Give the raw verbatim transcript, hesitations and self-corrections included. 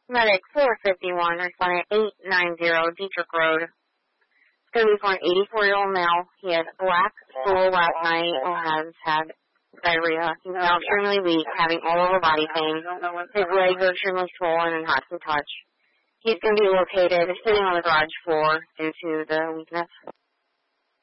Medic four fifty-one, responding eight ninety Dietrich Road. It's going to be for an eighty-four-year-old male. He had black stool last night and has had diarrhea. He's now extremely weak, having all over body pain. His legs are extremely swollen and hot to touch. He's going to be located sitting on the garage floor due to the weakness.